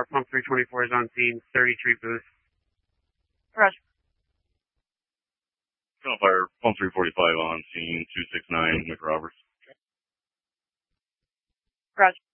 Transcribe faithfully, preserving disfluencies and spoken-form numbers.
Fire, Pump three twenty-four is on scene, thirty Treat Booth. Roger. Colonel Fire, Pump three forty-five on scene, two six nine McRoberts. Roger.